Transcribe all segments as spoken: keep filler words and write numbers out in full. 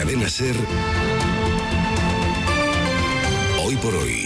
Cadena SER, Hoy por Hoy,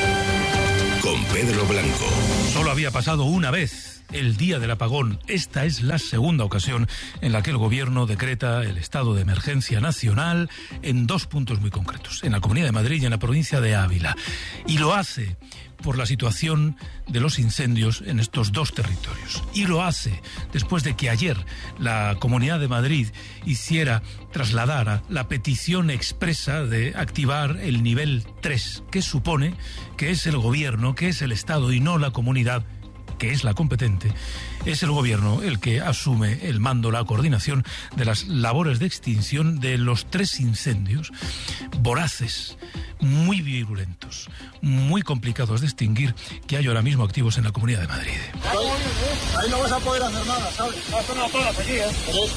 con Pedro Blanco. Solo había pasado una vez el día del apagón. Esta es la segunda ocasión en la que el gobierno decreta el estado de emergencia nacional en dos puntos muy concretos, en la Comunidad de Madrid y en la provincia de Ávila. Y lo hace por la situación de los incendios en estos dos territorios. Y lo hace después de que ayer la Comunidad de Madrid hiciera, trasladara la petición expresa de activar el nivel tres, que supone que es el gobierno, que es el Estado y no la comunidad, que es la competente, es el gobierno el que asume el mando, la coordinación de las labores de extinción de los tres incendios voraces, muy virulentos, muy complicados de extinguir, que hay ahora mismo activos en la Comunidad de Madrid. Ahí no vas a poder hacer nada, ¿sabes? Vas a hacer todas aquí, ¿eh?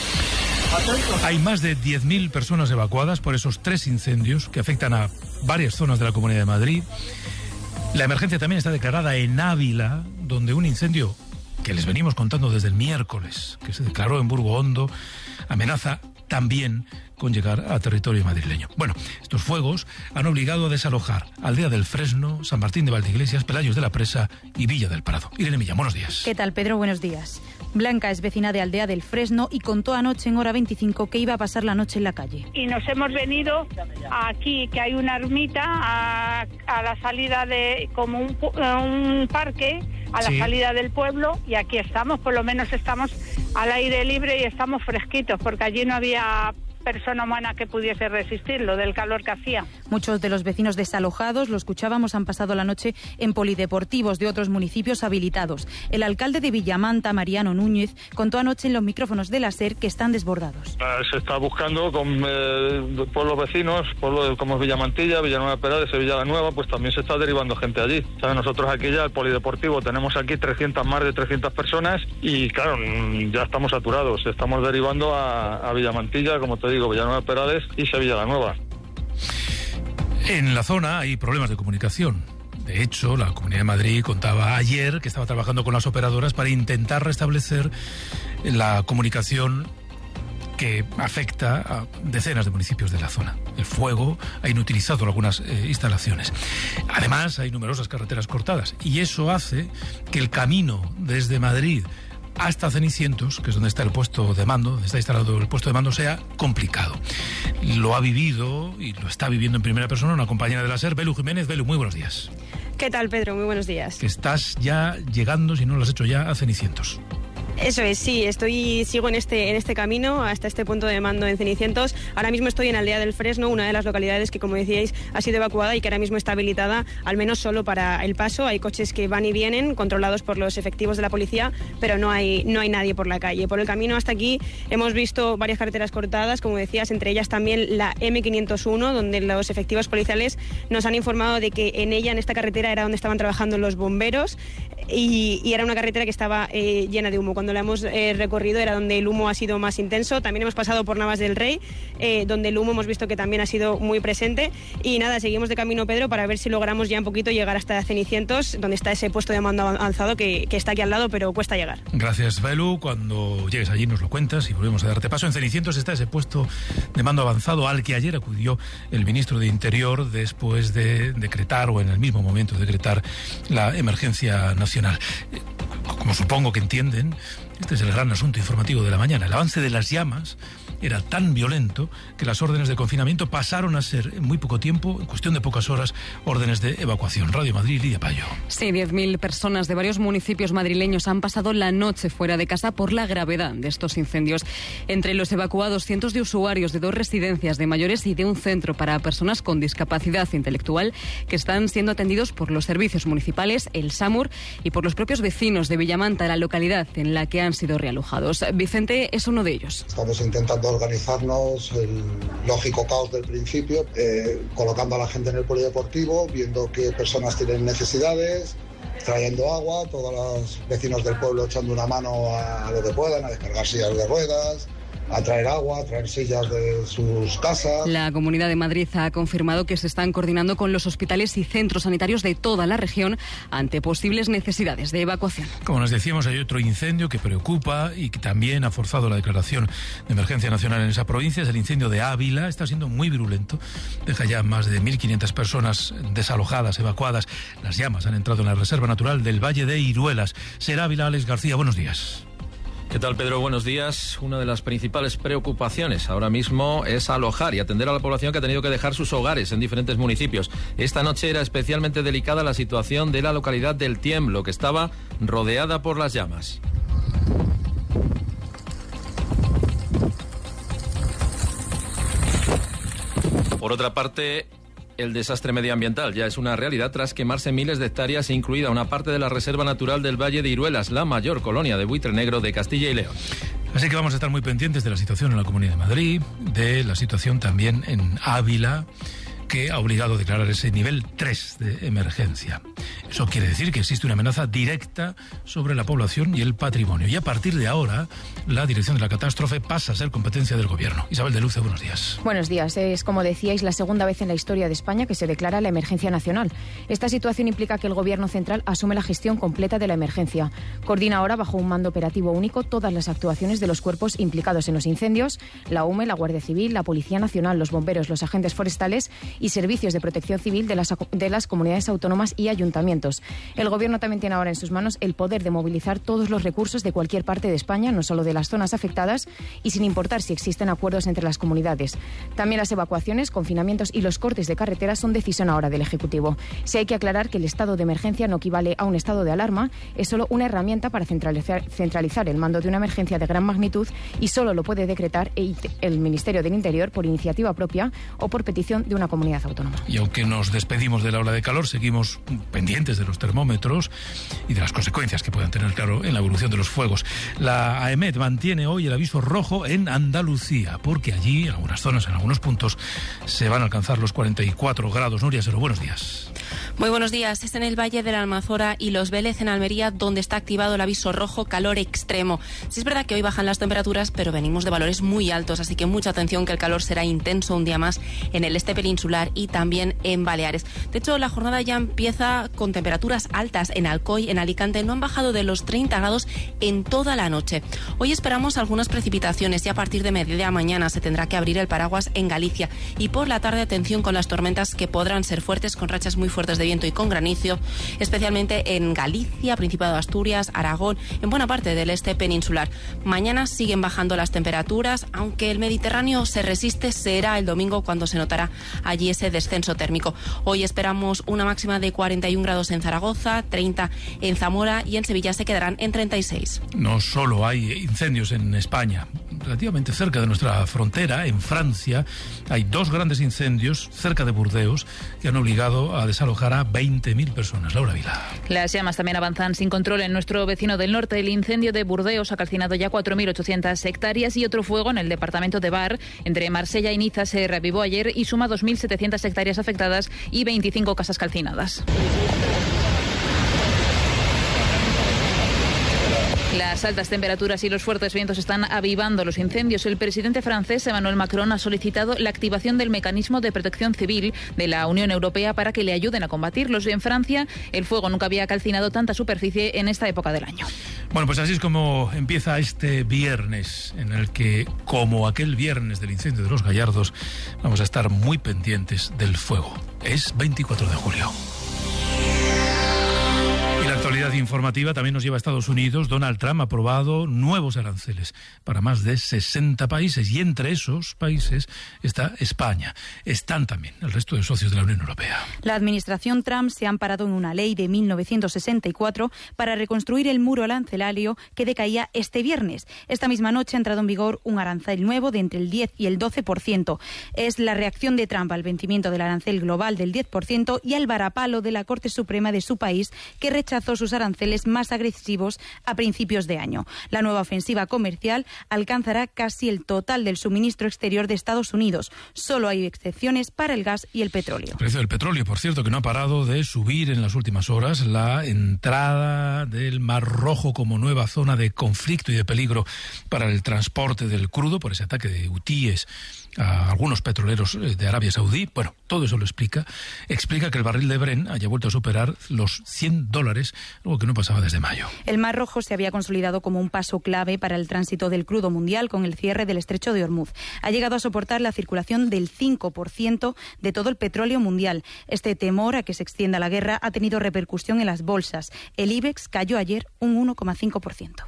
Hay más de diez mil personas evacuadas por esos tres incendios que afectan a varias zonas de la Comunidad de Madrid. La emergencia también está declarada en Ávila, donde un incendio que les venimos contando desde el miércoles, que se declaró en Burgo Hondo, amenaza también con llegar a territorio madrileño. Bueno, estos fuegos han obligado a desalojar Aldea del Fresno, San Martín de Valdeiglesias, Pelayos de la Presa y Villa del Prado. Irene Millán, buenos días. ¿Qué tal, Pedro? Buenos días. Blanca es vecina de Aldea del Fresno y contó anoche en Hora veinticinco que iba a pasar la noche en la calle. Y nos hemos venido aquí, que hay una ermita a, a la salida de, como un, un parque, a la sí. salida del pueblo, y aquí estamos, por lo menos estamos al aire libre y estamos fresquitos, porque allí no había persona humana que pudiese resistirlo del calor que hacía. Muchos de los vecinos desalojados, lo escuchábamos, han pasado la noche en polideportivos de otros municipios habilitados. El alcalde de Villamanta, Mariano Núñez, contó anoche en los micrófonos de la SER que están desbordados. Se está buscando con eh, pueblos vecinos, pueblos como Villamantilla, Villanueva de Perales, Sevilla la Nueva, pues también se está derivando gente allí. ¿Sabes? Nosotros aquí ya, el polideportivo, tenemos aquí trescientas, más de trescientas personas y claro, ya estamos saturados. Estamos derivando a, a Villamantilla, como te digo, Villanueva de Perales y Sevilla la Nueva. En la zona hay problemas de comunicación. De hecho, la Comunidad de Madrid contaba ayer que estaba trabajando con las operadoras para intentar restablecer la comunicación que afecta a decenas de municipios de la zona. El fuego ha inutilizado algunas eh, instalaciones. Además, hay numerosas carreteras cortadas y eso hace que el camino desde Madrid hasta Cenicientos, que es donde está el puesto de mando, donde está instalado el puesto de mando, sea complicado. Lo ha vivido y lo está viviendo en primera persona una compañera de la SER, Belu Jiménez. Belu, muy buenos días. ¿Qué tal, Pedro? Muy buenos días. Que estás ya llegando, si no lo has hecho ya, a Cenicientos. Eso es, sí, estoy sigo en este en este camino hasta este punto de mando en Cenicientos. Ahora mismo estoy en Aldea del Fresno, una de las localidades que, como decíais, ha sido evacuada y que ahora mismo está habilitada, al menos solo para el paso. Hay coches que van y vienen, controlados por los efectivos de la policía, pero no hay no hay nadie por la calle. Por el camino hasta aquí hemos visto varias carreteras cortadas, como decías, entre ellas también la eme quinientos uno, donde los efectivos policiales nos han informado de que en ella, en esta carretera, era donde estaban trabajando los bomberos y, y era una carretera que estaba eh, llena de humo. Cuando la hemos eh, recorrido era donde el humo ha sido más intenso. También hemos pasado por Navas del Rey, eh, donde el humo hemos visto que también ha sido muy presente. Y nada, seguimos de camino, Pedro, para ver si logramos ya un poquito llegar hasta Cenicientos, donde está ese puesto de mando avanzado que, que está aquí al lado, pero cuesta llegar. Gracias, Belu. Cuando llegues allí nos lo cuentas y volvemos a darte paso. En Cenicientos está ese puesto de mando avanzado al que ayer acudió el ministro de Interior después de decretar, o en el mismo momento de decretar, la emergencia nacional. Como supongo que entienden, este es el gran asunto informativo de la mañana. El avance de las llamas era tan violento que las órdenes de confinamiento pasaron a ser en muy poco tiempo, en cuestión de pocas horas, órdenes de evacuación. Radio Madrid, Lidia Payo. Sí, diez mil personas de varios municipios madrileños han pasado la noche fuera de casa por la gravedad de estos incendios. Entre los evacuados, cientos de usuarios de dos residencias de mayores y de un centro para personas con discapacidad intelectual que están siendo atendidos por los servicios municipales, el SAMUR, y por los propios vecinos de Villamanta, la localidad en la que han sido realojados. Vicente es uno de ellos. Estamos intentando organizarnos, el lógico caos del principio, eh, colocando a la gente en el polideportivo, viendo qué personas tienen necesidades, trayendo agua, todos los vecinos del pueblo echando una mano a lo que puedan, a descargar sillas de ruedas, a traer agua, a traer sillas de sus casas. La Comunidad de Madrid ha confirmado que se están coordinando con los hospitales y centros sanitarios de toda la región ante posibles necesidades de evacuación. Como nos decíamos, hay otro incendio que preocupa y que también ha forzado la declaración de emergencia nacional en esa provincia. Es el incendio de Ávila. Está siendo muy virulento. Deja ya más de mil quinientas personas desalojadas, evacuadas. Las llamas han entrado en la Reserva Natural del Valle de Iruelas. Será Ávila, Alex García, buenos días. ¿Qué tal, Pedro? Buenos días. Una de las principales preocupaciones ahora mismo es alojar y atender a la población que ha tenido que dejar sus hogares en diferentes municipios. Esta noche era especialmente delicada la situación de la localidad del Tiemblo, que estaba rodeada por las llamas. Por otra parte, el desastre medioambiental ya es una realidad tras quemarse miles de hectáreas, incluida una parte de la Reserva Natural del Valle de Iruelas, la mayor colonia de buitre negro de Castilla y León. Así que vamos a estar muy pendientes de la situación en la Comunidad de Madrid, de la situación también en Ávila, que ha obligado a declarar ese nivel tres de emergencia. Eso quiere decir que existe una amenaza directa sobre la población y el patrimonio. Y a partir de ahora, la dirección de la catástrofe pasa a ser competencia del Gobierno. Isabel de Luce, buenos días. Buenos días. Es, como decíais, la segunda vez en la historia de España que se declara la emergencia nacional. Esta situación implica que el Gobierno central asume la gestión completa de la emergencia. Coordina ahora, bajo un mando operativo único, todas las actuaciones de los cuerpos implicados en los incendios: la U M E, la Guardia Civil, la Policía Nacional, los bomberos, los agentes forestales y servicios de protección civil de las, de las comunidades autónomas y ayuntamientos. El Gobierno también tiene ahora en sus manos el poder de movilizar todos los recursos de cualquier parte de España, no solo de las zonas afectadas, y sin importar si existen acuerdos entre las comunidades. También las evacuaciones, confinamientos y los cortes de carreteras son decisión ahora del Ejecutivo. Si hay que aclarar que el estado de emergencia no equivale a un estado de alarma, es solo una herramienta para centralizar, centralizar el mando de una emergencia de gran magnitud, y solo lo puede decretar el Ministerio del Interior por iniciativa propia o por petición de una comunidad autónoma. Y aunque nos despedimos de la ola de calor, seguimos pendientes de los termómetros y de las consecuencias que puedan tener, claro, en la evolución de los fuegos. La AEMET mantiene hoy el aviso rojo en Andalucía, porque allí, en algunas zonas, en algunos puntos, se van a alcanzar los cuarenta y cuatro grados. Nuria Sero, buenos días. Muy buenos días. Es en el Valle de la Almazora y Los Vélez, en Almería, donde está activado el aviso rojo calor extremo. Sí es verdad que hoy bajan las temperaturas, pero venimos de valores muy altos, así que mucha atención, que el calor será intenso un día más en el este peninsular y también en Baleares. De hecho, la jornada ya empieza con temperaturas altas en Alcoy, en Alicante. No han bajado de los treinta grados en toda la noche. Hoy esperamos algunas precipitaciones y a partir de media mañana se tendrá que abrir el paraguas en Galicia. Y por la tarde, atención con las tormentas, que podrán ser fuertes, con rachas muy fuertes de viento y con granizo, especialmente en Galicia, Principado de Asturias, Aragón, en buena parte del este peninsular. Mañana siguen bajando las temperaturas, aunque el Mediterráneo se resiste. Será el domingo cuando se notará allí ese descenso térmico. Hoy esperamos una máxima de cuarenta y un grados en Zaragoza, treinta en Zamora y en Sevilla se quedarán en treinta y seis. No solo hay incendios en España, relativamente cerca de nuestra frontera, en Francia, hay dos grandes incendios cerca de Burdeos que han obligado a desalojar a veinte mil personas. Laura Vila. Las llamas también avanzan sin control en nuestro vecino del norte. El incendio de Burdeos ha calcinado ya cuatro mil ochocientas hectáreas y otro fuego en el departamento de Var, entre Marsella y Niza, se reavivó ayer y suma dos mil setecientas hectáreas afectadas y veinticinco casas calcinadas. Las altas temperaturas y los fuertes vientos están avivando los incendios. El presidente francés Emmanuel Macron ha solicitado la activación del mecanismo de protección civil de la Unión Europea para que le ayuden a combatirlos. En Francia, el fuego nunca había calcinado tanta superficie en esta época del año. Bueno, pues así es como empieza este viernes, en el que, como aquel viernes del incendio de los Gallardos, vamos a estar muy pendientes del fuego. Es veinticuatro de julio. La actualidad informativa también nos lleva a Estados Unidos. Donald Trump ha aprobado nuevos aranceles para más de sesenta países y entre esos países está España. Están también el resto de socios de la Unión Europea. La administración Trump se ha amparado en una ley de mil novecientos sesenta y cuatro para reconstruir el muro arancelario que decaía este viernes. Esta misma noche ha entrado en vigor un arancel nuevo de entre el diez y el doce por ciento. Es la reacción de Trump al vencimiento del arancel global del diez por ciento y al varapalo de la Corte Suprema de su país, que rechazó sus aranceles más agresivos a principios de año. La nueva ofensiva comercial alcanzará casi el total del suministro exterior de Estados Unidos. Solo hay excepciones para el gas y el petróleo. El precio del petróleo, por cierto, que no ha parado de subir en las últimas horas. La entrada del Mar Rojo como nueva zona de conflicto y de peligro para el transporte del crudo por ese ataque de hutíes a algunos petroleros de Arabia Saudí. Bueno, todo eso lo explica. Explica que el barril de Brent haya vuelto a superar los cien dólares, algo que no pasaba desde mayo. El Mar Rojo se había consolidado como un paso clave para el tránsito del crudo mundial con el cierre del estrecho de Hormuz. Ha llegado a soportar la circulación del cinco por ciento de todo el petróleo mundial. Este temor a que se extienda la guerra ha tenido repercusión en las bolsas. El IBEX cayó ayer un uno coma cinco por ciento.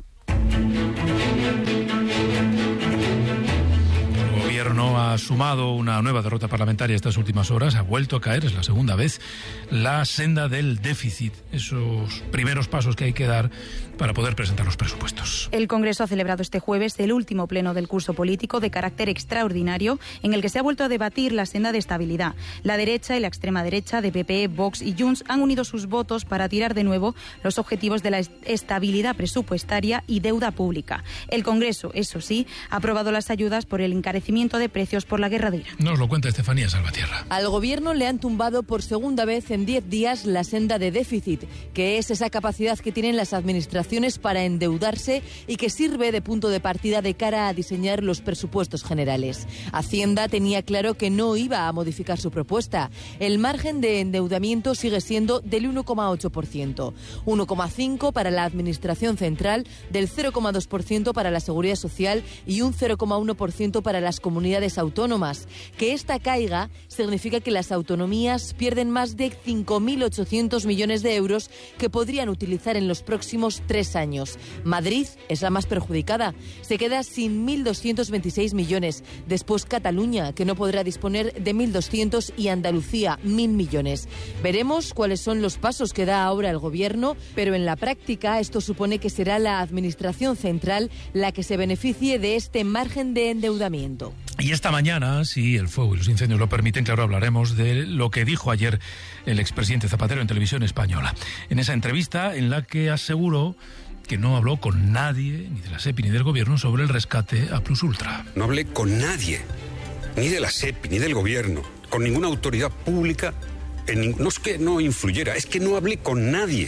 El gobierno ha sumado una nueva derrota parlamentaria estas últimas horas, ha vuelto a caer, es la segunda vez, la senda del déficit, esos primeros pasos que hay que dar para poder presentar los presupuestos. El Congreso ha celebrado este jueves el último pleno del curso político de carácter extraordinario en el que se ha vuelto a debatir la senda de estabilidad. La derecha y la extrema derecha de P P E, Vox y Junts han unido sus votos para tirar de nuevo los objetivos de la estabilidad presupuestaria y deuda pública. El Congreso, eso sí, ha aprobado las ayudas por el encarecimiento de precios por la guerra de Irán. Nos lo cuenta Estefanía Salvatierra. Al gobierno le han tumbado por segunda vez en diez días la senda de déficit, que es esa capacidad que tienen las administraciones para endeudarse y que sirve de punto de partida de cara a diseñar los presupuestos generales. Hacienda tenía claro que no iba a modificar su propuesta. El margen de endeudamiento sigue siendo del uno coma ocho por ciento, uno coma cinco por ciento para la Administración Central, del cero coma dos por ciento para la Seguridad Social y un cero coma uno por ciento para las comunidades autónomas. Que esta caiga significa que las autonomías pierden más de cinco mil ochocientos millones de euros que podrían utilizar en los próximos tres años. Madrid es la más perjudicada. Se queda sin mil doscientos veintiséis millones. Después Cataluña, que no podrá disponer de mil doscientos, y Andalucía, mil millones. Veremos cuáles son los pasos que da ahora el Gobierno, pero en la práctica esto supone que será la Administración Central la que se beneficie de este margen de endeudamiento. Y esta mañana, si el fuego y los incendios lo permiten, claro, hablaremos de lo que dijo ayer el expresidente Zapatero en Televisión Española. En esa entrevista en la que aseguró que no habló con nadie, ni de la SEPI ni del Gobierno, sobre el rescate a Plus Ultra. No hablé con nadie, ni de la SEPI, ni del Gobierno, con ninguna autoridad pública. En, no es que no influyera, es que no hablé con nadie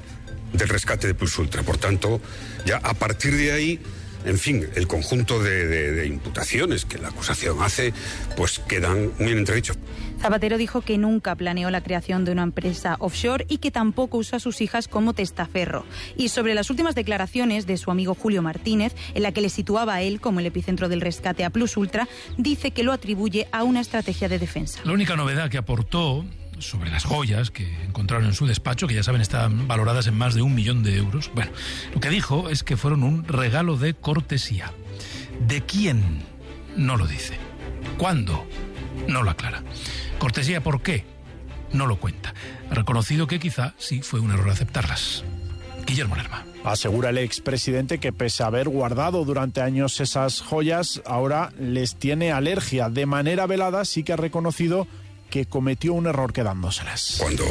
del rescate de Plus Ultra. Por tanto, ya a partir de ahí, en fin, el conjunto de, de, de imputaciones que la acusación hace, pues quedan muy en entredicho. Zapatero dijo que nunca planeó la creación de una empresa offshore y que tampoco usó a sus hijas como testaferro. Y sobre las últimas declaraciones de su amigo Julio Martínez, en la que le situaba a él como el epicentro del rescate a Plus Ultra, dice que lo atribuye a una estrategia de defensa. La única novedad que aportó sobre las joyas que encontraron en su despacho, que ya saben están valoradas en más de un millón de euros, bueno, lo que dijo es que fueron un regalo de cortesía. ¿De quién? No lo dice. ¿Cuándo? No lo aclara. ¿Cortesía por qué? No lo cuenta. Ha reconocido que quizá sí fue un error aceptarlas. Guillermo Lerma. Asegura el expresidente que pese a haber guardado durante años esas joyas, ahora les tiene alergia. De manera velada sí que ha reconocido que cometió un error quedándoselas. Cuando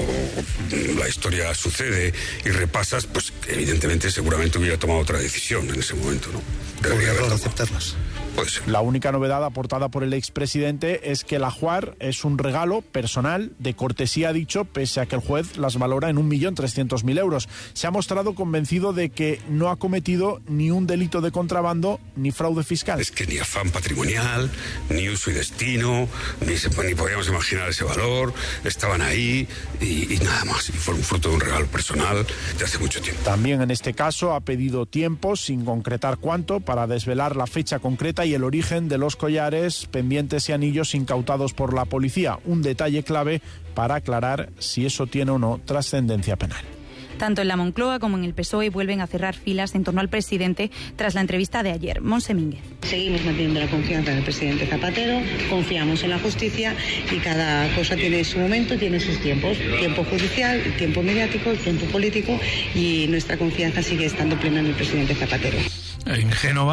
la historia sucede y repasas, pues evidentemente seguramente hubiera tomado otra decisión en ese momento, ¿no? Debería haber aceptarlas. Pues. La única novedad aportada por el expresidente es que el ajuar es un regalo personal de cortesía, ha dicho, pese a que el juez las valora en un millón trescientos mil euros. Se ha mostrado convencido de que no ha cometido ni un delito de contrabando ni fraude fiscal. Es que ni afán patrimonial, ni uso y destino, ni, se, ni podíamos imaginar ese valor, estaban ahí y, y nada más. Y fue un fruto de un regalo personal de hace mucho tiempo. También en este caso ha pedido tiempo, sin concretar cuánto, para desvelar la fecha concreta y el origen de los collares, pendientes y anillos incautados por la policía. Un detalle clave para aclarar si eso tiene o no trascendencia penal. Tanto en la Moncloa como en el P S O E vuelven a cerrar filas en torno al presidente tras la entrevista de ayer. Monse Mínguez. Seguimos manteniendo la confianza en el presidente Zapatero, confiamos en la justicia y cada cosa tiene su momento, tiene sus tiempos. Tiempo judicial, tiempo mediático, tiempo político, y nuestra confianza sigue estando plena en el presidente Zapatero. En Génova,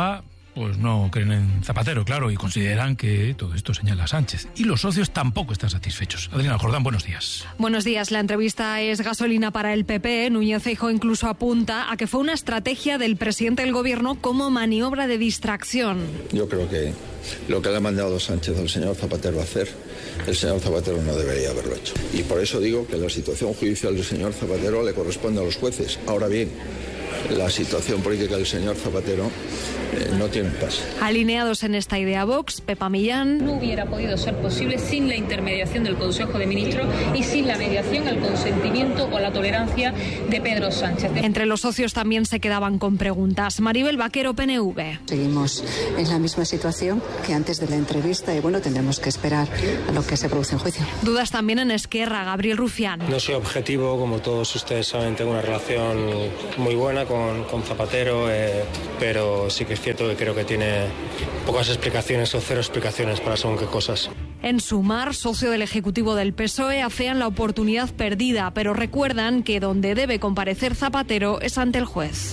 pues no creen en Zapatero, claro, y consideran que todo esto señala a Sánchez. Y los socios tampoco están satisfechos. Adriana Jordán, buenos días. Buenos días. La entrevista es gasolina para el P P. Núñez Feijóo incluso apunta a que fue una estrategia del presidente del gobierno como maniobra de distracción. Yo creo que lo que le ha mandado Sánchez al señor Zapatero a hacer, el señor Zapatero no debería haberlo hecho. Y por eso digo que la situación judicial del señor Zapatero le corresponde a los jueces. Ahora bien, la situación política del señor Zapatero eh, no tiene pase. Alineados en esta idea Vox, Pepa Millán. No hubiera podido ser posible sin la intermediación del Consejo de Ministros y sin la mediación, el consentimiento o la tolerancia de Pedro Sánchez. Entre los socios también se quedaban con preguntas. Maribel Vaquero, P N V. Seguimos en la misma situación que antes de la entrevista y bueno, tendremos que esperar a lo que se produce en juicio. Dudas también en Esquerra, Gabriel Rufián. No soy objetivo, como todos ustedes saben, tengo una relación muy buena con, con Zapatero, eh, pero sí que es cierto que creo que tiene pocas explicaciones o cero explicaciones para según qué cosas. En Sumar, socio del Ejecutivo del P S O E, afean la oportunidad perdida, pero recuerdan que donde debe comparecer Zapatero es ante el juez.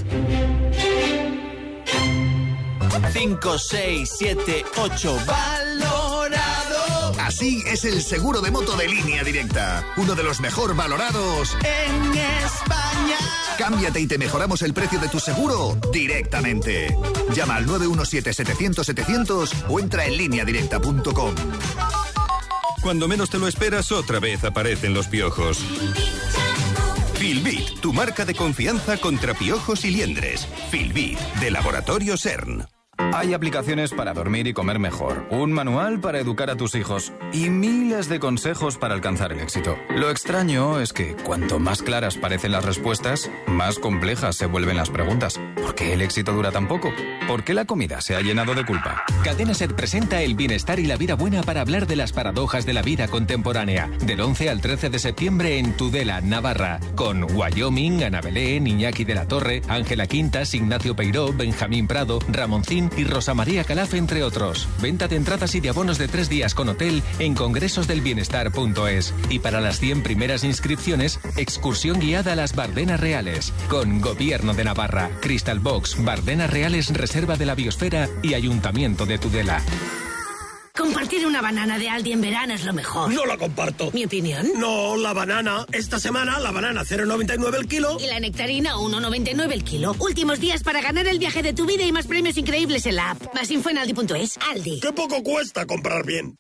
cinco, seis, siete, ocho, valorado. Así es el seguro de moto de Línea Directa, uno de los mejor valorados en España. Cámbiate y te mejoramos el precio de tu seguro directamente. Llama al nueve uno siete, setecientos, setecientos o entra en línea directa punto com. Cuando menos te lo esperas, otra vez aparecen los piojos. Filbit, tu marca de confianza contra piojos y liendres. Filbit, de Laboratorio CERN. Hay aplicaciones para dormir y comer mejor, un manual para educar a tus hijos y miles de consejos para alcanzar el éxito. Lo extraño es que cuanto más claras parecen las respuestas, más complejas se vuelven las preguntas. ¿Por qué el éxito dura tan poco? ¿Por qué la comida se ha llenado de culpa? Cadena SER presenta El bienestar y la vida buena para hablar de las paradojas de la vida contemporánea. Del once al trece de septiembre en Tudela, Navarra. Con Wyoming, Ana Belén, Iñaki de la Torre, Ángela Quintas, Ignacio Peiró, Benjamín Prado, Ramoncín y Rosa María Calaf, entre otros. Venta de entradas y de abonos de tres días con hotel en congresosdelbienestar punto es. Y para las cien primeras inscripciones, excursión guiada a las Bardenas Reales. Con Gobierno de Navarra, Crystal Box, Bardenas Reales, Reserva de la Biosfera y Ayuntamiento de Tudela. Compartir una banana de Aldi en verano es lo mejor. No la comparto. ¿Mi opinión? No, la banana. Esta semana la banana cero coma noventa y nueve el kilo. Y la nectarina uno coma noventa y nueve el kilo. Últimos días para ganar el viaje de tu vida y más premios increíbles en la app. Más info en aldi punto es. Aldi. ¡Qué poco cuesta comprar bien!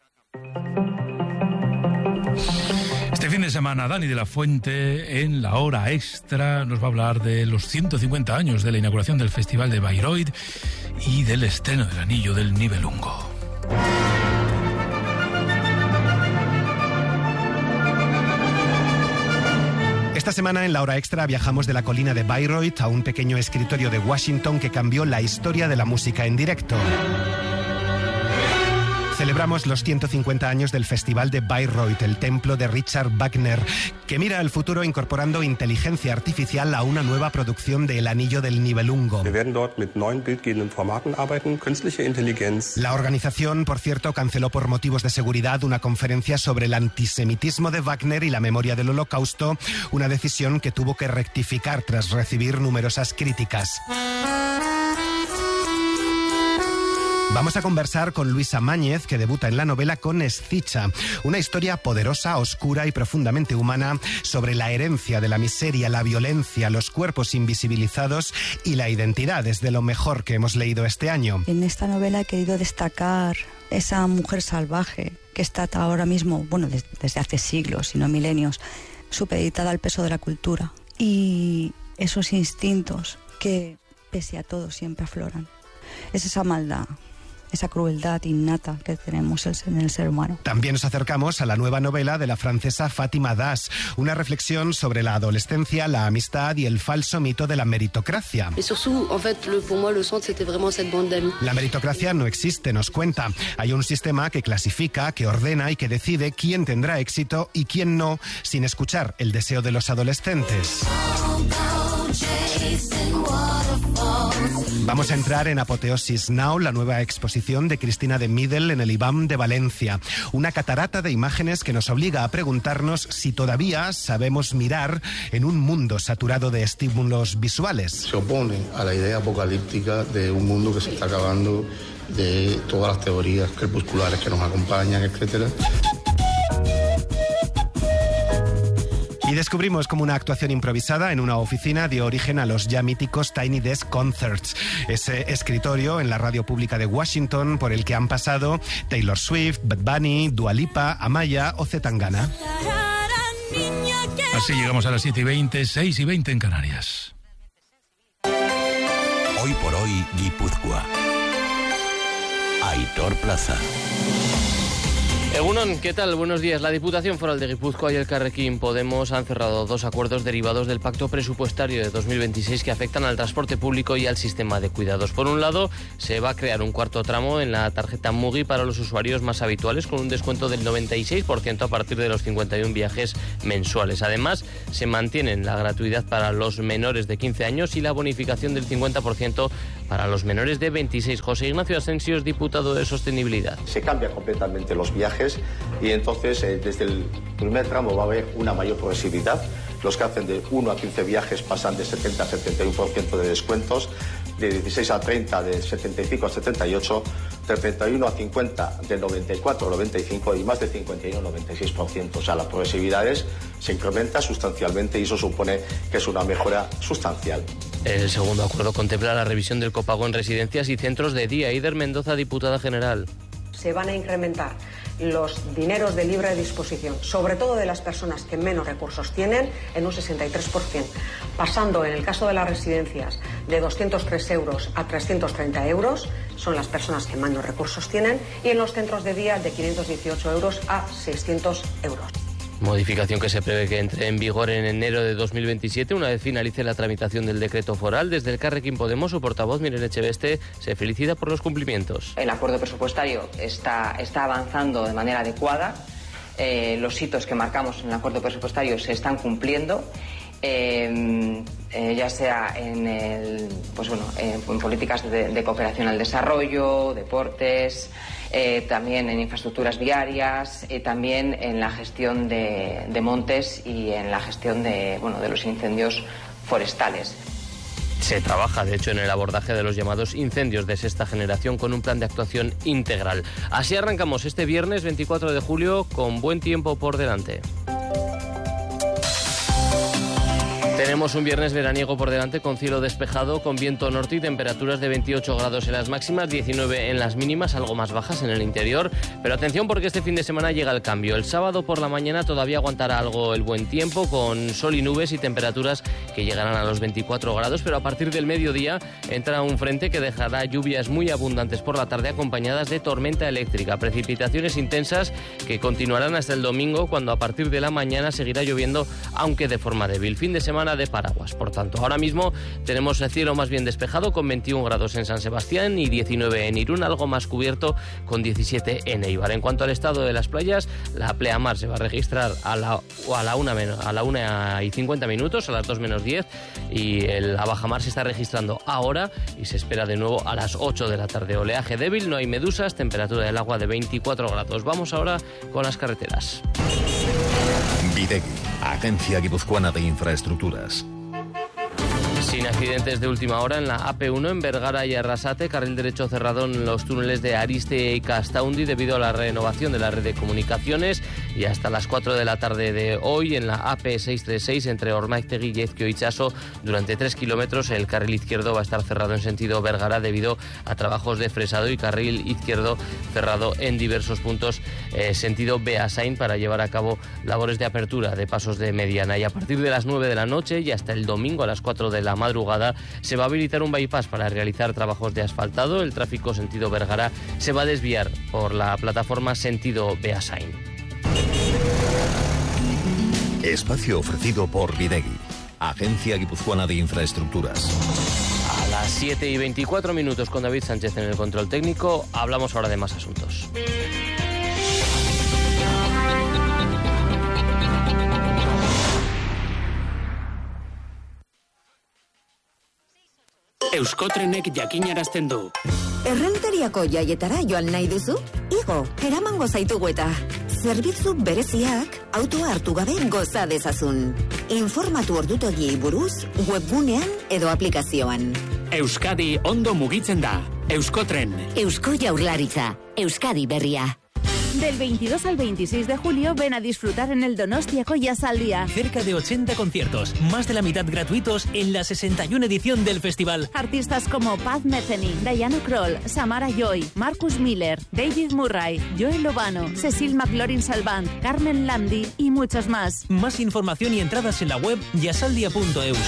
Este fin de semana, Dani de la Fuente, en la hora extra, nos va a hablar de los ciento cincuenta años de la inauguración del Festival de Bayreuth y del estreno del Anillo del Nibelungo. Esta semana en la hora extra viajamos de la colina de Bayreuth a un pequeño escritorio de Washington que cambió la historia de la música en directo. Celebramos los ciento cincuenta años del Festival de Bayreuth, el templo de Richard Wagner, que mira al futuro incorporando inteligencia artificial a una nueva producción de El Anillo del Nibelungo. Wir werden dort mit neuen bildgebenden Formaten arbeiten, künstliche Intelligenz. La organización, por cierto, canceló por motivos de seguridad una conferencia sobre el antisemitismo de Wagner y la memoria del Holocausto, una decisión que tuvo que rectificar tras recibir numerosas críticas. Vamos a conversar con Luisa Máñez, que debuta en la novela con Escicha, una historia poderosa, oscura y profundamente humana sobre la herencia de la miseria, la violencia, los cuerpos invisibilizados y la identidad. Es de lo mejor que hemos leído este año. En esta novela he querido destacar esa mujer salvaje que está ahora mismo, bueno, desde, desde hace siglos, si no milenios, supeditada al peso de la cultura. Y esos instintos que, pese a todo, siempre afloran. Es esa maldad, esa crueldad innata que tenemos en el ser humano. También nos acercamos a la nueva novela de la francesa Fátima Das, una reflexión sobre la adolescencia, la amistad y el falso mito de la meritocracia. La meritocracia no existe, nos cuenta. Hay un sistema que clasifica, que ordena y que decide quién tendrá éxito y quién no, sin escuchar el deseo de los adolescentes. Vamos a entrar en Apoteosis Now, la nueva exposición de Cristina de Middel en el I B A M de Valencia. Una catarata de imágenes que nos obliga a preguntarnos si todavía sabemos mirar en un mundo saturado de estímulos visuales. Se opone a la idea apocalíptica de un mundo que se está acabando, de todas las teorías crepusculares que nos acompañan, etcétera. Y descubrimos cómo una actuación improvisada en una oficina dio origen a los ya míticos Tiny Desk Concerts, ese escritorio en la radio pública de Washington por el que han pasado Taylor Swift, Bad Bunny, Dua Lipa, Amaya o C. Tangana. Así llegamos a las siete y veinte, seis y veinte en Canarias. Hoy por hoy, Guipúzcoa. Aitor Plaza. Egunon, ¿qué tal? Buenos días. La Diputación Foral de Guipúzcoa y el Elkarrekin Podemos han cerrado dos acuerdos derivados del Pacto Presupuestario de dos mil veintiséis que afectan al transporte público y al sistema de cuidados. Por un lado, se va a crear un cuarto tramo en la tarjeta Mugi para los usuarios más habituales con un descuento del noventa y seis por ciento a partir de los cincuenta y uno viajes mensuales. Además, se mantienen la gratuidad para los menores de quince años y la bonificación del cincuenta por ciento para los menores de veintiséis. José Ignacio Asensio es diputado de Sostenibilidad. Se cambian completamente los viajes y entonces eh, desde el primer tramo va a haber una mayor progresividad. Los que hacen de uno a quince viajes pasan de setenta a setenta y uno por ciento de descuentos, de dieciséis a treinta de setenta y cinco a setenta y ocho, de treinta y uno a cincuenta de noventa y cuatro a noventa y cinco y más de cincuenta y uno a noventa y seis por ciento. O sea, la progresividad se incrementa sustancialmente y eso supone que es una mejora sustancial. El segundo acuerdo contempla la revisión del copago en residencias y centros de día. Eider Mendoza, diputada general. Se van a incrementar los dineros de libre disposición, sobre todo de las personas que menos recursos tienen, en un sesenta y tres por ciento, pasando en el caso de las residencias de doscientos tres euros a trescientos treinta euros, son las personas que menos recursos tienen, y en los centros de día de quinientos dieciocho euros a seiscientos euros. Modificación que se prevé que entre en vigor en enero de dos mil veintisiete, una vez finalice la tramitación del decreto foral. Desde el Elkarrekin Podemos, su portavoz, Miren Echeveste, se felicita por los cumplimientos. El acuerdo presupuestario está, está avanzando de manera adecuada. Eh, los hitos que marcamos en el acuerdo presupuestario se están cumpliendo. Eh, eh, ya sea en, el, pues bueno, eh, en políticas de, de cooperación al desarrollo, deportes, eh, también en infraestructuras viarias, eh, también en la gestión de, de montes y en la gestión de, bueno, de los incendios forestales. Se trabaja, de hecho, en el abordaje de los llamados incendios de sexta generación con un plan de actuación integral. Así arrancamos este viernes veinticuatro de julio con buen tiempo por delante. Tenemos un viernes veraniego por delante con cielo despejado, con viento norte y temperaturas de veintiocho grados en las máximas, diecinueve en las mínimas, algo más bajas en el interior. Pero atención porque este fin de semana llega el cambio. El sábado por la mañana todavía aguantará algo el buen tiempo, con sol y nubes y temperaturas que llegarán a los veinticuatro grados, pero a partir del mediodía entra un frente que dejará lluvias muy abundantes por la tarde acompañadas de tormenta eléctrica. Precipitaciones intensas que continuarán hasta el domingo, cuando a partir de la mañana seguirá lloviendo, aunque de forma débil. Fin de semana de paraguas. Por tanto, ahora mismo tenemos el cielo más bien despejado con veintiún grados en San Sebastián y diecinueve en Irún, algo más cubierto con diecisiete en Eibar. En cuanto al estado de las playas, la pleamar se va a registrar a la, a la una menos, a la una y cincuenta minutos, a las dos menos diez, y el, la bajamar se está registrando ahora y se espera de nuevo a las ocho de la tarde. Oleaje débil, no hay medusas, temperatura del agua de veinticuatro grados. Vamos ahora con las carreteras. Videgui, Agencia Guipuzcoana de Infraestructuras. Sin accidentes de última hora en la A P uno en Vergara y Arrasate, carril derecho cerrado en los túneles de Ariste y Castaundi debido a la renovación de la red de comunicaciones, y hasta las cuatro de la tarde de hoy en la A P seiscientos treinta y seis entre Ormaiztegui y Ezkio Itxaso durante tres kilómetros el carril izquierdo va a estar cerrado en sentido Vergara debido a trabajos de fresado, y carril izquierdo cerrado en diversos puntos eh, sentido Beasain para llevar a cabo labores de apertura de pasos de mediana. Y a partir de las nueve de la noche y hasta el domingo a las cuatro de la madrugada se va a habilitar un bypass para realizar trabajos de asfaltado. El tráfico sentido Vergara se va a desviar por la plataforma sentido Beasain. Espacio ofrecido por Videgui, Agencia Guipuzcoana de Infraestructuras. A las siete y veinticuatro minutos con David Sánchez en el control técnico, hablamos ahora de más asuntos. Euskotrenek jakinarazten du. Errenteriako jaietara joan nahi duzu? Igo, eramango zaitugu eta. Zerbitzu bereziak autoa hartu gabe goza dezazun. Informatu ordutegiei buruz, webgunean edo aplikazioan. Euskadi ondo mugitzen da. Euskotren. Eusko Jaurlaritza. Euskadi berria. Del veintidós al veintiséis de julio ven a disfrutar en el Donostiako Jazaldia. Cerca de ochenta conciertos, más de la mitad gratuitos en la sesenta y una edición del festival. Artistas como Paz Metheny, Diana Kroll, Samara Joy, Marcus Miller, David Murray, Joel Lobano, Cecil McLaurin Salvant, Carmen Landi y muchos más. Más información y entradas en la web jazaldia punto eus.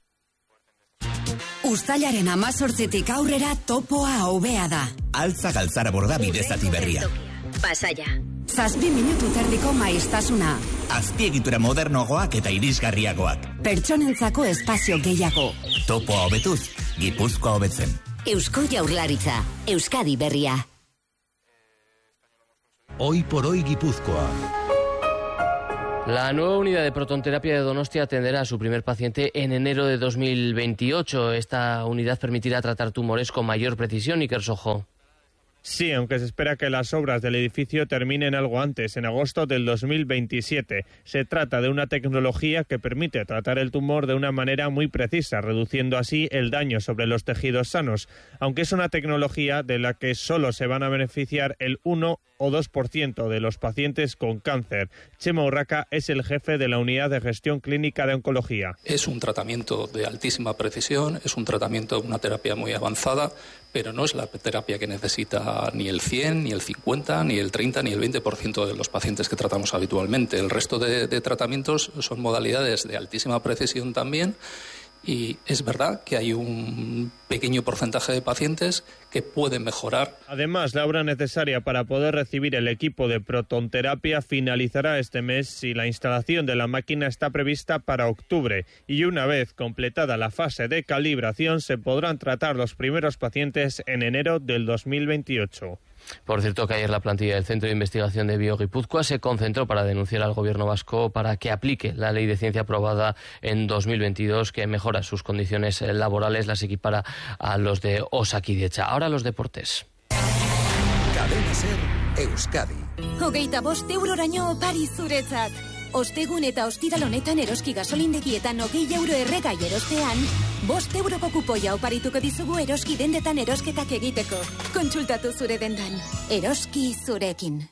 Uztailaren hamazortzitik aurrera topoa hobea da. Altza galtzara borda bidezati berria. Pasaia. Zazpi minutu terdiko maiztasuna. Azpiegitura modernoagoak eta irisgarriagoak. Pertsonentzako espazio gehiago. Topoa hobetuz, Gipuzkoa hobetzen. Eusko Jaurlaritza. Euskadi berria. Hoy por hoy Gipuzkoa. La nueva unidad de protonterapia de Donostia atenderá a su primer paciente en enero de dos mil veintiocho. Esta unidad permitirá tratar tumores con mayor precisión. Iker Sojo. Sí, aunque se espera que las obras del edificio terminen algo antes, en agosto del dos mil veintisiete. Se trata de una tecnología que permite tratar el tumor de una manera muy precisa, reduciendo así el daño sobre los tejidos sanos, aunque es una tecnología de la que solo se van a beneficiar el uno o dos por ciento de los pacientes con cáncer. Chema Urraca es el jefe de la Unidad de Gestión Clínica de Oncología. Es un tratamiento de altísima precisión, es un tratamiento, una terapia muy avanzada, pero no es la terapia que necesita ni el cien, ni el cincuenta, ni el treinta, ni el veinte por ciento de los pacientes que tratamos habitualmente. El resto de, de tratamientos son modalidades de altísima precisión también, y es verdad que hay un pequeño porcentaje de pacientes que pueden mejorar. Además, la obra necesaria para poder recibir el equipo de protonterapia finalizará este mes y la instalación de la máquina está prevista para octubre. Y una vez completada la fase de calibración, se podrán tratar los primeros pacientes en enero del dos mil veintiocho. Por cierto, que ayer la plantilla del Centro de Investigación de BioGipuzkoa se concentró para denunciar al gobierno vasco para que aplique la ley de ciencia aprobada en dos mil veintidós, que mejora sus condiciones laborales, las equipara a los de Osakidetza. Ahora los deportes. Cadena Ser Euskadi. Hogeita bost euroraino opari zuretzat. Ostegun eta ostiral honetan eroski gasolindegietan hogei euro erregai erostean, bost euroko kupoia oparituko dizugu eroski dendetan erosketak egiteko. Kontsultatu zure dendan. Eroski zurekin.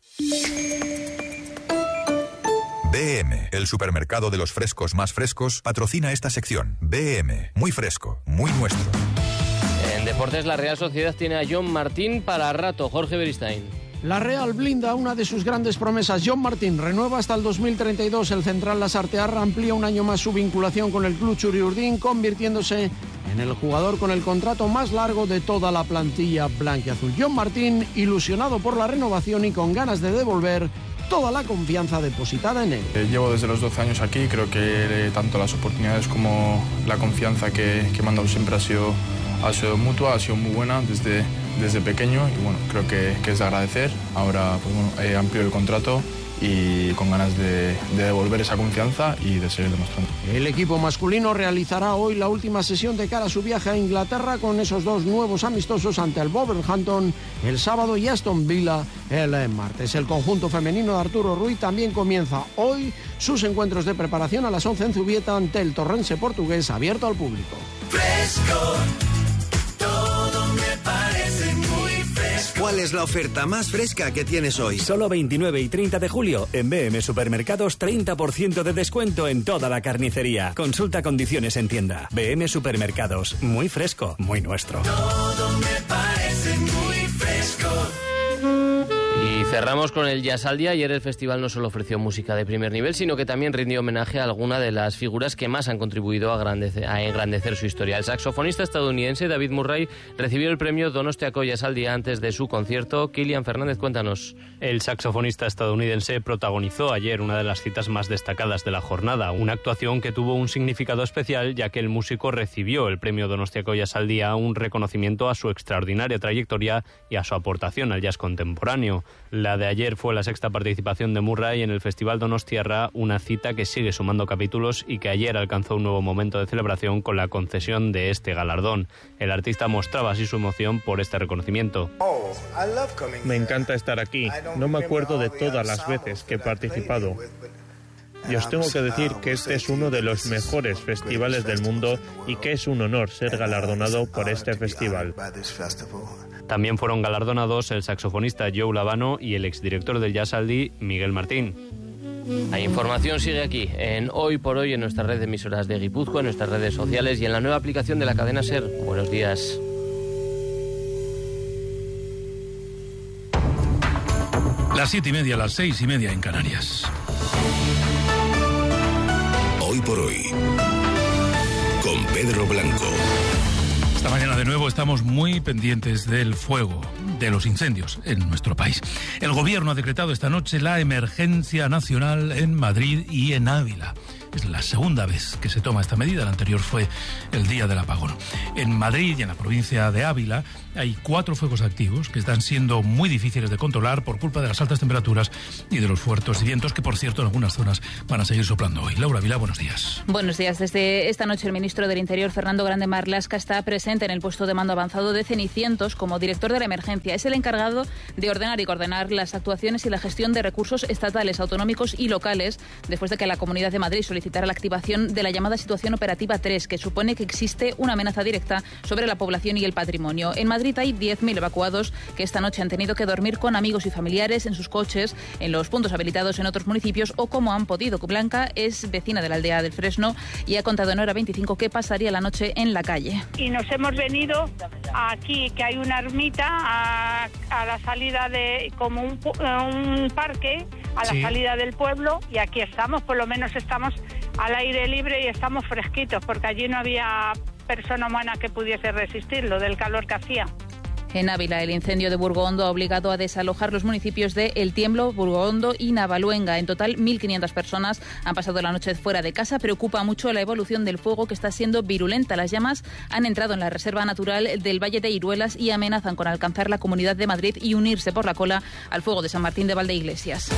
B M, el supermercado de los frescos más frescos, patrocina esta sección. B M, muy fresco, muy nuestro. En deportes, la Real Sociedad tiene a John Martín para rato. Jorge Beristain. La Real blinda una de sus grandes promesas. John Martín renueva hasta el dos mil treinta y dos. El central Lasartearra amplía un año más su vinculación con el club Churiurdin, convirtiéndose en el jugador con el contrato más largo de toda la plantilla blanquiazul. John Martín, ilusionado por la renovación y con ganas de devolver toda la confianza depositada en él. Llevo desde los doce años aquí, creo que tanto las oportunidades como la confianza que, que me han dado siempre ha sido, ha sido mutua, ha sido muy buena desde, desde pequeño y bueno, creo que, que es de agradecer. Ahora pues bueno, he ampliado el contrato y con ganas de, de devolver esa confianza y de seguir demostrando. El equipo masculino realizará hoy la última sesión de cara a su viaje a Inglaterra con esos dos nuevos amistosos ante el Wolverhampton el sábado y Aston Villa el martes. El conjunto femenino de Arturo Ruiz también comienza hoy sus encuentros de preparación a las once en Zubieta ante el Torrense portugués abierto al público. Fresco, todo me parece muy fresco. ¿Cuál es la oferta más fresca que tienes hoy? Solo veintinueve y treinta de julio en B M Supermercados treinta por ciento de descuento en toda la carnicería. Consulta condiciones en tienda. B M Supermercados, muy fresco, muy nuestro. Todo me parece muy fresco. Y cerramos con el Jazaldia. Ayer el festival no solo ofreció música de primer nivel, sino que también rindió homenaje a alguna de las figuras que más han contribuido a, agrandecer, a engrandecer su historia. El saxofonista estadounidense David Murray recibió el premio Donostiako Jazaldia antes de su concierto. Kilian Fernández, cuéntanos. El saxofonista estadounidense protagonizó ayer una de las citas más destacadas de la jornada, una actuación que tuvo un significado especial ya que el músico recibió el premio Donostiako Jazaldia, un reconocimiento a su extraordinaria trayectoria y a su aportación al jazz contemporáneo. La de ayer fue la sexta participación de Murray en el Festival Donostiarra, una cita que sigue sumando capítulos y que ayer alcanzó un nuevo momento de celebración con la concesión de este galardón. El artista mostraba así su emoción por este reconocimiento. Me encanta estar aquí. No me acuerdo de todas las veces que he participado. Y os tengo que decir que este es uno de los mejores festivales del mundo y que es un honor ser galardonado por este festival. También fueron galardonados el saxofonista Joe Labano y el exdirector del Jazz Aldi, Miguel Martín. La información sigue aquí, en Hoy por Hoy, en nuestra red de emisoras de Guipúzcoa, en nuestras redes sociales y en la nueva aplicación de la cadena SER. Buenos días. Las siete y media, las seis y media en Canarias. Hoy por Hoy, con Pedro Blanco. Esta mañana de nuevo estamos muy pendientes del fuego, de los incendios en nuestro país. El gobierno ha decretado esta noche la emergencia nacional en Madrid y en Ávila. Es la segunda vez que se toma esta medida, la anterior fue el día del apagón. En Madrid y en la provincia de Ávila hay cuatro fuegos activos que están siendo muy difíciles de controlar por culpa de las altas temperaturas y de los fuertes vientos que, por cierto, en algunas zonas van a seguir soplando hoy. Laura Vila, buenos días. Buenos días. Desde esta noche el ministro del Interior, Fernando Grande Marlaska, está presente en el puesto de mando avanzado de Cenicientos como director de la emergencia. Es el encargado de ordenar y coordinar las actuaciones y la gestión de recursos estatales, autonómicos y locales, después de que la Comunidad de Madrid solicitara la activación de la llamada situación operativa tres, que supone que existe una amenaza directa sobre la población y el patrimonio. En Madrid hay diez mil evacuados que esta noche han tenido que dormir con amigos y familiares en sus coches, en los puntos habilitados en otros municipios o como han podido. Blanca es vecina de la aldea del Fresno y ha contado en Hora veinticinco que pasaría la noche en la calle. Y nos hemos venido aquí, que hay una ermita a, a la salida de, como un, un parque, a la sí. salida del pueblo, y aquí estamos, por lo menos estamos al aire libre y estamos fresquitos, porque allí no había persona humana que pudiese resistirlo del calor que hacía. En Ávila, el incendio de Burgoondo ha obligado a desalojar los municipios de El Tiemblo, Burgoondo y Navaluenga. En total, mil quinientas personas han pasado la noche fuera de casa. Preocupa mucho la evolución del fuego, que está siendo virulenta. Las llamas han entrado en la reserva natural del Valle de Iruelas y amenazan con alcanzar la Comunidad de Madrid y unirse por la cola al fuego de San Martín de Valdeiglesias.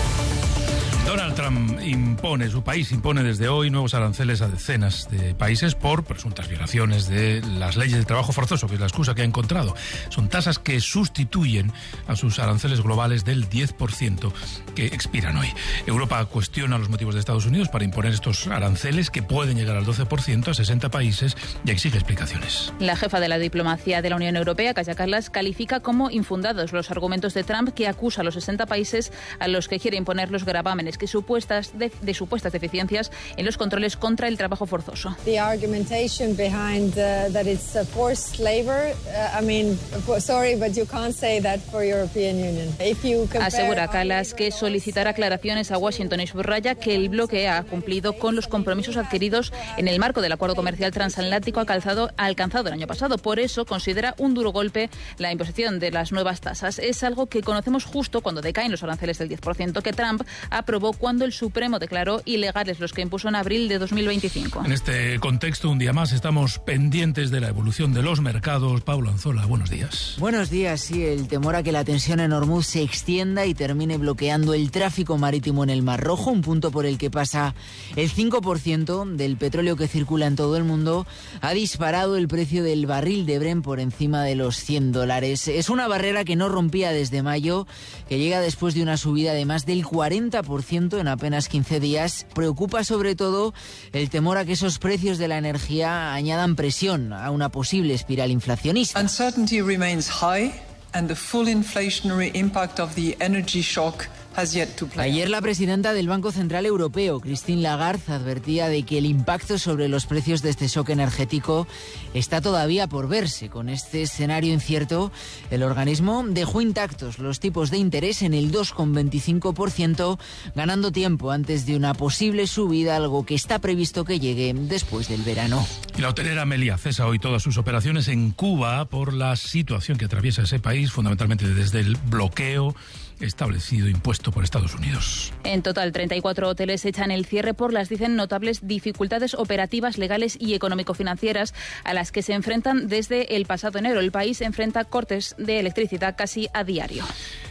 Donald Trump impone, su país impone desde hoy nuevos aranceles a decenas de países por presuntas violaciones de las leyes de trabajo forzoso, que es la excusa que ha encontrado. Son tasas que sustituyen a sus aranceles globales del diez por ciento que expiran hoy. Europa cuestiona los motivos de Estados Unidos para imponer estos aranceles que pueden llegar al doce por ciento a sesenta países y exige explicaciones. La jefa de la diplomacia de la Unión Europea, Kaja Kallas, califica como infundados los argumentos de Trump, que acusa a los sesenta países a los que quiere imponer los gravámenes que supuestas de, de supuestas deficiencias en los controles contra el trabajo forzoso. The argumentation behind uh, that it's a forced labor, uh, I mean, sorry, but you can't say that for European Union. If you compare... Asegura Kallas que solicitará aclaraciones a Washington y subraya que el bloque ha cumplido con los compromisos adquiridos en el marco del acuerdo comercial transatlántico alcanzado, alcanzado el año pasado. Por eso considera un duro golpe la imposición de las nuevas tasas. Es algo que conocemos justo cuando decaen los aranceles del diez por ciento que Trump aprobó cuando el Supremo declaró ilegales los que impuso en abril de dos mil veinticinco. En este contexto, un día más, estamos pendientes de la evolución de los mercados. Pablo Anzola, buenos días. Buenos días, sí, el temor a que la tensión en Hormuz se extienda y termine bloqueando el tráfico marítimo en el Mar Rojo, un punto por el que pasa el cinco por ciento del petróleo que circula en todo el mundo, ha disparado el precio del barril de Brent por encima de los cien dólares. Es una barrera que no rompía desde mayo, que llega después de una subida de más del cuarenta por ciento en apenas quince días. Preocupa sobre todo el temor a que esos precios de la energía añadan presión a una posible espiral inflacionista. Uncertainty remains high and the full inflationary impact of the energy shock has yet to play. Ayer la presidenta del Banco Central Europeo, Christine Lagarde, advertía de que el impacto sobre los precios de este shock energético está todavía por verse. Con este escenario incierto, el organismo dejó intactos los tipos de interés en el dos coma veinticinco por ciento, ganando tiempo antes de una posible subida, algo que está previsto que llegue después del verano. Y la hotelera Meliá cesa hoy todas sus operaciones en Cuba por la situación que atraviesa ese país, fundamentalmente desde el bloqueo establecido, impuesto por Estados Unidos. En total, treinta y cuatro hoteles echan el cierre por las, dicen, notables dificultades operativas, legales y económico-financieras a las que se enfrentan desde el pasado enero. El país enfrenta cortes de electricidad casi a diario.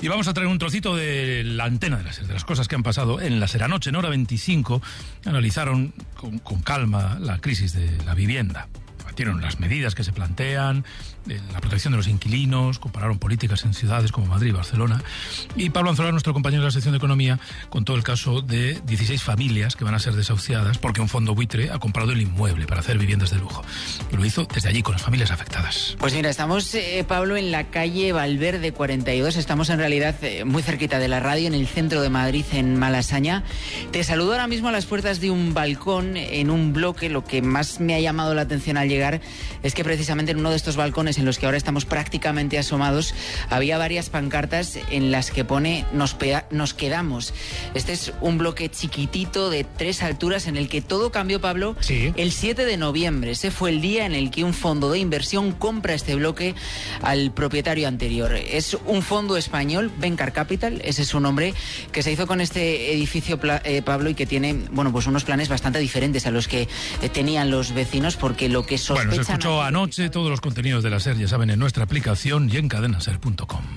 Y vamos a traer un trocito de la antena de la SER, de las cosas que han pasado en la SER. Anoche, en hora veinticinco, analizaron con, con calma la crisis de la vivienda. Debatieron las medidas que se plantean, la protección de los inquilinos, compararon políticas en ciudades como Madrid y Barcelona. Y Pablo Anzola, nuestro compañero de la sección de Economía, contó el caso de dieciséis familias que van a ser desahuciadas porque un fondo buitre ha comprado el inmueble para hacer viviendas de lujo. Y lo hizo desde allí, con las familias afectadas. Pues mira, estamos, eh, Pablo, en la calle Valverde cuarenta y dos. Estamos en realidad eh, muy cerquita de la radio, en el centro de Madrid, en Malasaña. Te saludo ahora mismo a las puertas de un balcón en un bloque. Lo que más me ha llamado la atención al llegar es que precisamente en uno de estos balcones en los que ahora estamos prácticamente asomados había varias pancartas en las que pone nos, peda- nos quedamos. Este es un bloque chiquitito de tres alturas en el que todo cambió, Pablo, sí. El siete de noviembre. Ese fue el día en el que un fondo de inversión compra este bloque al propietario anterior. Es un fondo español, Vencar Capital, ese es su nombre, que se hizo con este edificio, eh, Pablo, y que tiene, bueno, pues unos planes bastante diferentes a los que eh, tenían los vecinos, porque lo que sospechan... Bueno, se escuchó anoche, todos los contenidos de la SER, ya saben, en nuestra aplicación y en cadena ser punto com.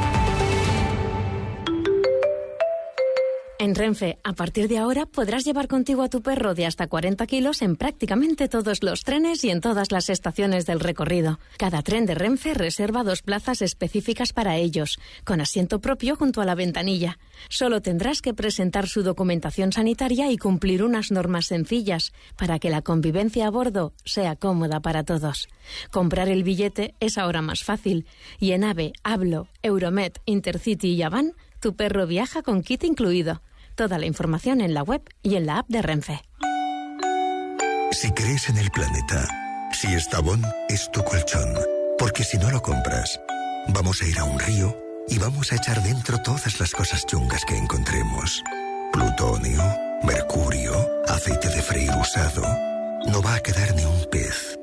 En Renfe, a partir de ahora podrás llevar contigo a tu perro de hasta cuarenta kilos en prácticamente todos los trenes y en todas las estaciones del recorrido. Cada tren de Renfe reserva dos plazas específicas para ellos, con asiento propio junto a la ventanilla. Solo tendrás que presentar su documentación sanitaria y cumplir unas normas sencillas para que la convivencia a bordo sea cómoda para todos. Comprar el billete es ahora más fácil y en AVE, Hablo, Euromed, Intercity y Avan, tu perro viaja con kit incluido. Toda la información en la web y en la app de Renfe. Si crees en el planeta, si Estavón es tu colchón, porque si no lo compras, vamos a ir a un río y vamos a echar dentro todas las cosas chungas que encontremos. Plutonio, mercurio, aceite de freír usado. No va a quedar ni un pez.